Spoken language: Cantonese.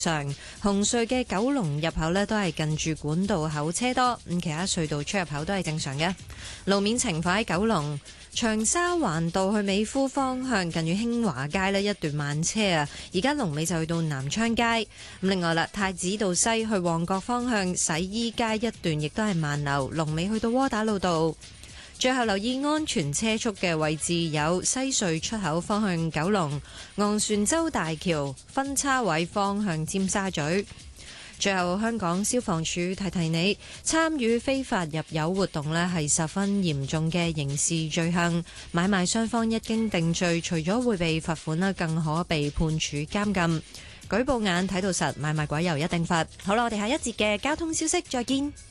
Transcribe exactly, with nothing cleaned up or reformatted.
上紅隧嘅九龍入口呢都係近住管道口車多，咁其他隧道出入口都係正常嘅。路面情況喺九龍長沙灣道去美孚方向，近住興華街呢一段慢車啊，而家龍尾就去到南昌街。咁另外啦，太子道西去旺角方向洗衣街一段亦都係慢流，龍尾去到窩打老道。最後留意安全車速嘅位置有西隧出口方向九龍、昂船洲大橋分叉位方向尖沙咀。最後，香港消防處提提你，參與非法入油活動呢係十分嚴重嘅刑事罪行，買賣雙方一經定罪，除咗會被罰款啦，更可被判處監禁。舉報眼睇到實，買賣鬼油一定罰。好啦，我哋下一節嘅交通消息再見。